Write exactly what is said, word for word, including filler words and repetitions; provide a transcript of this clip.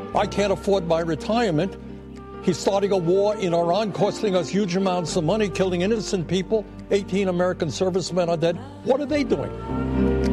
I can't afford my retirement. He's starting a war in Iran, costing us huge amounts of money, killing innocent people. eighteen American servicemen are dead. What are they doing?